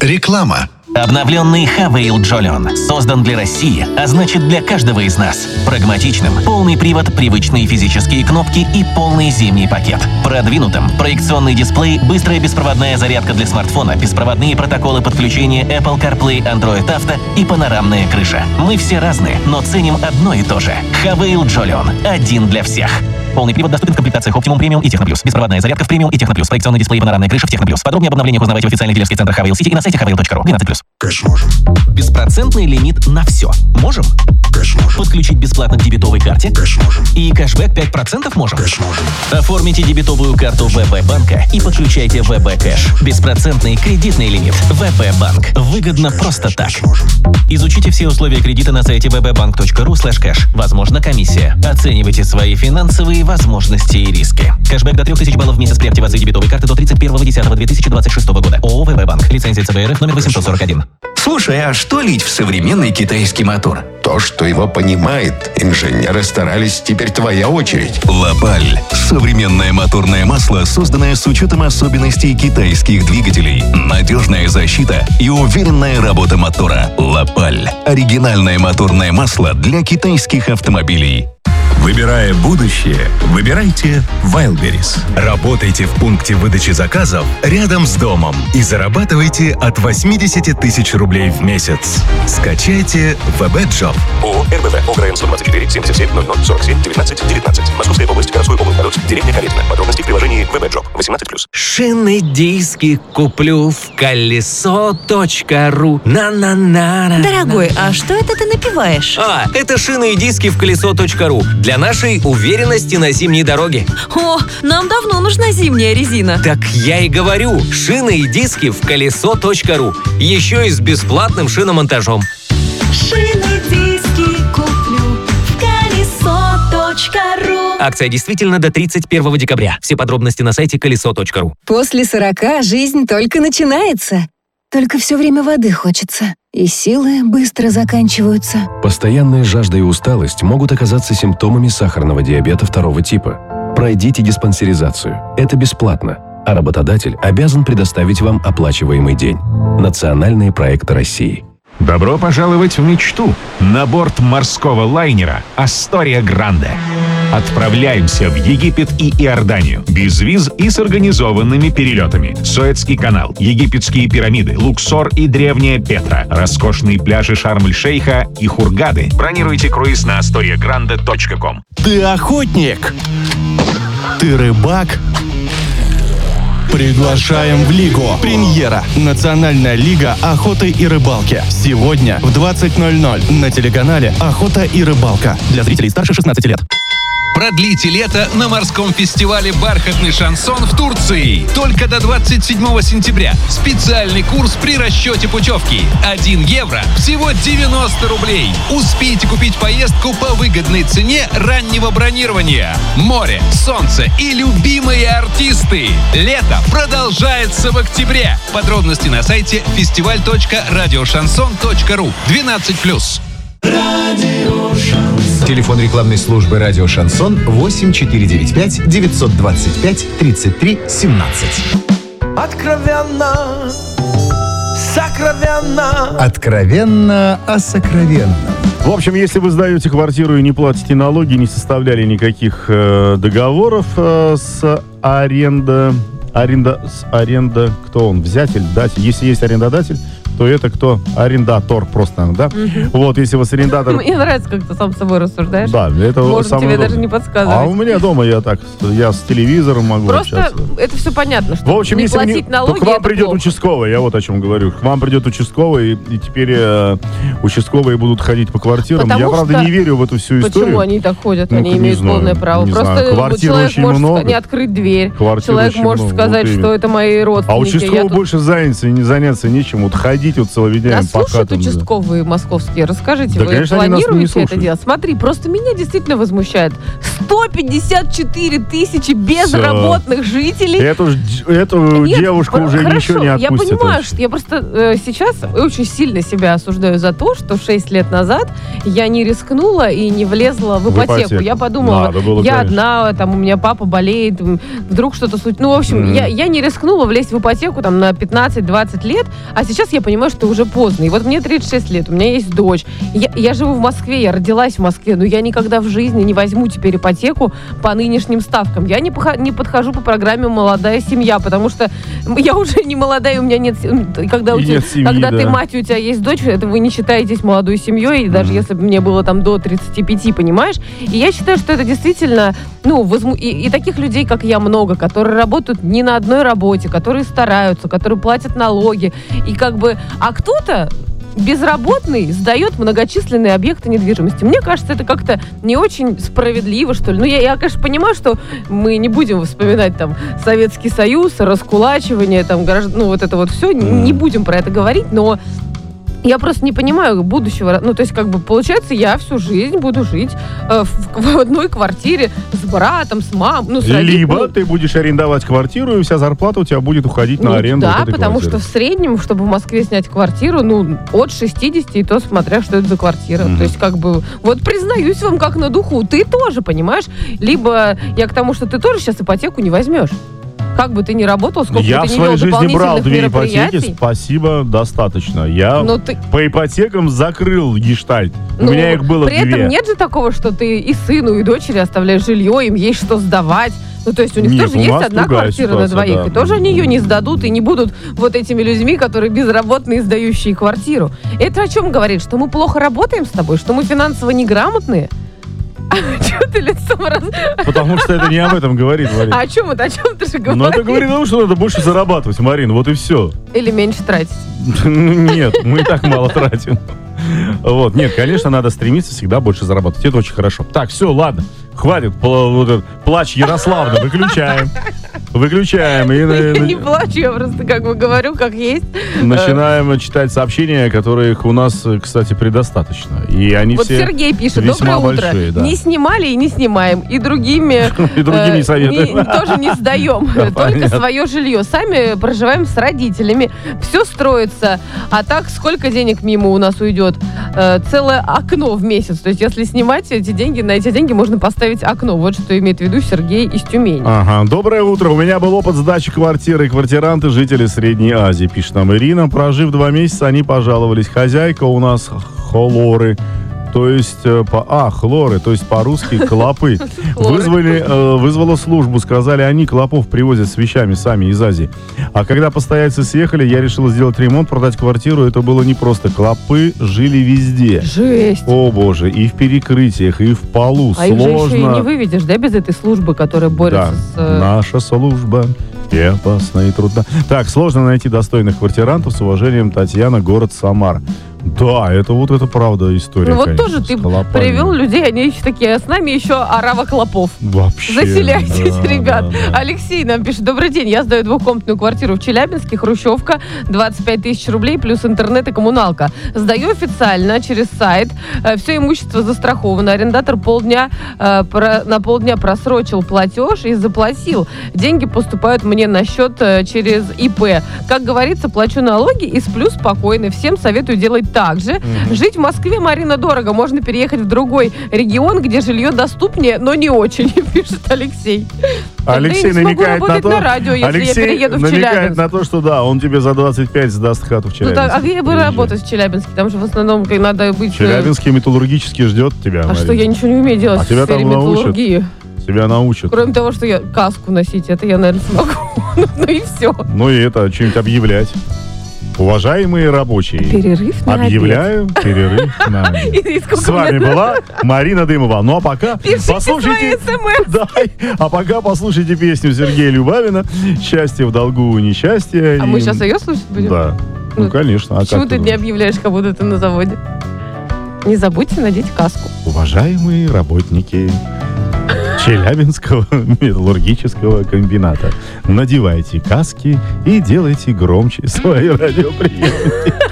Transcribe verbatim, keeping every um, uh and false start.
Реклама. Обновленный Хавейл Джолион создан для России, а значит для каждого из нас. Прагматичным, полный привод, привычные физические кнопки и полный зимний пакет. Продвинутым, проекционный дисплей, быстрая беспроводная зарядка для смартфона, беспроводные протоколы подключения Apple CarPlay, Android Auto и панорамная крыша. Мы все разные, но ценим одно и то же. Хавейл Джолион. Один для всех. Полный привод доступен в комплектациях Optimum Premium и Техно+. Беспроводная зарядка в Premium и Техно+. Проекционный дисплей и панорамная крыша в Техно+. Подробнее об обновлениях узнавайте в официальных дилерских центрах Хавейл Сити и на сайте хавейл точка ру. двенадцать плюс. Кэш можем. Беспроцентный лимит на все. Можем? Кэш можем. Подключить бесплатно к дебетовой карте? Кэш можем. И кэшбэк пять процентов можем? Кэш можем. Оформите дебетовую карту ВП банка и подключайте ВП Кэш. Беспроцентный кредитный лимит. ВП банк. Выгодно просто так. Изучите все условия кредита на сайте вэ бэ банк точка ру слэш кэш. Возможно, комиссия. Оценивайте свои финансовые возможности и риски. Кэшбэк до трех тысяч баллов в месяц при активации дебетовой карты до тридцать первого декабря две тысячи двадцать шестого года. ООО ВП банк. Лицензия цэ бэ эр эф номер восемьсот сорок один. Слушай, а что лить в современный китайский мотор? То, что его понимает. Инженеры старались, теперь твоя очередь. Лапаль. Современное моторное масло, созданное с учетом особенностей китайских двигателей. Надежная защита и уверенная работа мотора. Лапаль. Оригинальное моторное масло для китайских автомобилей. Выбирая будущее, выбирайте Wildberries. Работайте в пункте выдачи заказов рядом с домом и зарабатывайте от восемьдесят тысяч рублей в месяц. Скачайте вэ бэ Job. ООО эр бэ вэ ОГРН сто двадцать четыре семьдесят семь ноль ноль сорок семь девятнадцать девятнадцать. Московская область, городской округ, Город, деревня Калитина. Подробности в приложении вэ бэ Job. восемнадцать плюс. Шины диски куплю в колесо точка ру. На-на-на. Дорогой, а что это ты напиваешь? А, это шины и диски в колесо точка ру. Для нашей уверенности на зимней дороге. О, нам давно нужна зимняя резина. Так я и говорю, шины и диски в колесо точка ру. Еще и с бесплатным шиномонтажом. Шины, диски куплю в колесо точка ру. Акция действительно до тридцать первого декабря. Все подробности на сайте колесо точка ру. После сорока жизнь только начинается. Только все время воды хочется. И силы быстро заканчиваются. Постоянная жажда и усталость могут оказаться симптомами сахарного диабета второго типа. Пройдите диспансеризацию. Это бесплатно. А работодатель обязан предоставить вам оплачиваемый день. Национальные проекты России. Добро пожаловать в мечту на борт морского лайнера «Астория Гранде». Отправляемся в Египет и Иорданию без виз и с организованными перелетами. Суэцкий канал, египетские пирамиды, Луксор и древняя Петра, роскошные пляжи Шарм-эль-Шейха и Хургады. Бронируйте круиз на астория гранде точка ком. Ты охотник? Ты рыбак? Приглашаем в Лигу. Премьера. Национальная лига охоты и рыбалки. Сегодня в двадцать ноль ноль на телеканале «Охота и рыбалка». Для зрителей старше шестнадцати лет. Продлите лето на морском фестивале «Бархатный шансон» в Турции. Только до двадцать седьмого сентября. Специальный курс при расчете путевки. один евро. Всего девяносто рублей. Успейте купить поездку по выгодной цене раннего бронирования. Море, солнце и любимые артисты. Лето продолжается в октябре. Подробности на сайте фестиваль точка радиошансон точка ру. двенадцать плюс. Телефон рекламной службы «Радио Шансон» восемь четыре девять пять девятьсот двадцать пять тридцать три семнадцать. Откровенно, сокровенно. Откровенно о сокровенном. В общем, если вы сдаете квартиру и не платите налоги, не составляли никаких э, договоров э, с аренда, аренда, с аренда, кто он, взятель, датель. Если есть арендодатель, то это кто? Арендатор просто, да? Угу. Вот, если у вас арендатор... Мне нравится, как ты сам с собой рассуждаешь. Да, это Может, самое тебе удобное. даже не подсказывать. А у меня дома я так, я с телевизором могу Просто общаться. это все понятно, что в общем, не если платить не... налоги, то к вам это придет плохо. участковый, я вот о чем говорю. К вам придет участковый, и, и теперь э, участковые будут ходить по квартирам. Потому я, правда, что... не верю в эту всю историю. Почему они так ходят? Ну, они не имеют знаю, полное право. не Просто знаю. Квартир человек очень может много. не открыть дверь. Квартир человек очень может много. сказать, Вот что это мои родственники. А участковый я тут... больше заняться, не заняться нечем. Вот ходить ходите вот целыми днями Нас по слушают хатам. Да. участковые московские. Расскажите, Да, вы конечно, они нас не планируете это слушают. делать? Смотри, просто меня действительно возмущает. сто пятьддесят четыре тысячи безработных жителей. Эту, ж- эту Нет, девушку пр- уже хорошо, ничего не я отпустит. понимаю, вообще. что я просто э, сейчас очень сильно себя осуждаю за то, что шесть лет назад я не рискнула и не влезла в В ипотеку. ипотеку. Я подумала, Надо было, я конечно. одна, там у меня папа болеет, м, вдруг что-то случится. Ну, в общем, Мгм. я, я не рискнула влезть в ипотеку там на пятнадцать-двадцать лет, а сейчас я понимаю, что уже поздно. И вот мне тридцать шесть лет, у меня есть дочь. Я, я живу в Москве, я родилась в Москве, но я никогда в жизни не возьму теперь ипотеку по нынешним ставкам. Я не, пох- не подхожу по программе «Молодая семья», потому что я уже не молодая, у меня нет... се- Когда, у И тебя- нет семьи, когда да. ты мать, и у тебя есть дочь, это вы не считаетесь молодой семьей, и даже если бы мне было там до тридцати пяти, понимаешь? И я считаю, что это действительно, ну, возму... и, и таких людей, как я, много, которые работают не на одной работе, которые стараются, которые платят налоги, и как бы... А кто-то безработный сдает многочисленные объекты недвижимости. Мне кажется, это как-то не очень справедливо, что ли. Ну, я, я, конечно, понимаю, что мы не будем вспоминать там Советский Союз, раскулачивание, там, граждан... ну, вот это вот все, mm. не будем про это говорить, но я просто не понимаю будущего. Ну, то есть, как бы, получается, я всю жизнь буду жить э, в, в одной квартире с братом, с мамой. Ну, с Либо родителями. ты будешь арендовать квартиру, и вся зарплата у тебя будет уходить на Ну, аренду да, вот этой потому квартиры. что в среднем, чтобы в Москве снять квартиру, ну, от шестидесяти, и то смотря, что это за квартира. Мгм. То есть, как бы, вот признаюсь вам как на духу, ты тоже, понимаешь? Либо я к тому, что ты тоже сейчас ипотеку не возьмешь. Как бы ты ни работал, сколько Я бы в ты ни своей вел жизни брал дополнительных две ипотеки, мероприятий. спасибо, достаточно. Я Но ты- по ипотекам закрыл гештальт. У Ну, меня их было при две. этом нет же такого, что ты и сыну, и дочери оставляешь жилье, им есть что сдавать. Ну, то есть у них Нет, тоже у есть нас одна другая квартира ситуация, на двоих. да. И тоже они ее не сдадут и не будут вот этими людьми, которые безработные, сдающие квартиру. Это о чем говорит? Что мы плохо работаем с тобой? Что мы финансово неграмотные? Чего ты лицом раз... Потому что это не об этом говорит, Марин. А о чем это? О чем ты же Ну, это говоришь? говорит о том, что надо больше зарабатывать, Марин, вот и все. Или меньше тратить? Ну, нет, мы и так мало тратим. Вот, нет, конечно, надо стремиться всегда больше зарабатывать. Это очень хорошо. Так, все, ладно, хватит пла- вот этот плач Ярославны, выключаем. Выключаем. И Я на- не плачу, я просто как бы говорю, как есть. начинаем читать сообщения, которых у нас, кстати, предостаточно. И они Вот все Сергей пишет: весьма доброе утро. большие, да. Не снимали и не снимаем. И другими, И другими э, советуем. не- тоже не сдаем. Да, Только понятно. свое жилье. Сами проживаем с родителями. Все строится. А так, сколько денег мимо у нас уйдет? Э, Целое окно в месяц. То есть, если снимать эти деньги, на эти деньги можно поставить окно. Вот что имеет в виду Сергей из Тюмени. Ага. Доброе утро. У меня был опыт сдачи квартиры. Квартиранты, жители Средней Азии, пишет нам Ирина. Прожив два месяца, они пожаловались. Хозяйка у нас хлоры. То есть, э, по, а, хлоры, то есть по-русски клопы. Вызвали, э, вызвала службу, сказали, они клопов привозят с вещами сами из Азии. А когда постояльцы съехали, я решила сделать ремонт, продать квартиру. Это было непросто. Клопы жили везде. Жесть. О боже, и в перекрытиях, и в полу. А их же Сложно. еще и не выведешь, да, без этой службы, которая борется Да, с... э, наша служба и опасна, и трудна. Так, сложно найти достойных квартирантов. С уважением, Татьяна, город Самар. Да, это вот это правда история. Ну вот конечно, тоже с ты клопами. привел людей, они еще такие, с нами еще орава клопов. Вообще. Заселяйтесь, да, ребят. да, да. Алексей нам пишет: добрый день, я сдаю двухкомнатную квартиру в Челябинске, хрущевка, двадцать пять тысяч рублей плюс интернет и коммуналка. Сдаю официально через сайт, Э, все имущество застраховано, арендатор полдня, э, про- на полдня просрочил платеж и заплатил. Деньги поступают мне на счет э, через ИП. Как говорится, плачу налоги и сплю спокойно. Всем советую делать так же. Мгм. Жить в Москве, Марина, дорого. Можно переехать в другой регион, где жилье доступнее, но не очень, пишет Алексей. Алексей Тогда я не смогу намекает на работать то, на радио, если Алексей я перееду в намекает Челябинск. на то, что да, он тебе за двадцать пять сдаст хату в Ну Челябинске. так, а где я буду Приезжай. работать в Челябинске? Там же в основном как надо быть... э, Челябинский металлургический ждет тебя, А Марина. что, я ничего не умею делать А в тебя сфере там научат. металлургии? Тебя научат. Кроме того, что я каску носить, это я, наверное, смогу. Ну и все. Ну и это, что-нибудь объявлять. Уважаемые рабочие, Перерыв на объявляю перерыв на обед. И- и сколько С вами мне- была Марина Дымова. Ну а пока Пишите послушайте... свои смс. Да, а пока послушайте песню Сергея Любавина «Счастье в долгу, несчастье». А И- мы сейчас ее слушать будем? Да. Ну, Ну, конечно. А Почему как ты ты не думаешь? объявляешь, как будто ты на заводе? Не забудьте надеть каску. Уважаемые работники Челябинского металлургического комбината, надевайте каски и делайте громче свои радиоприемники.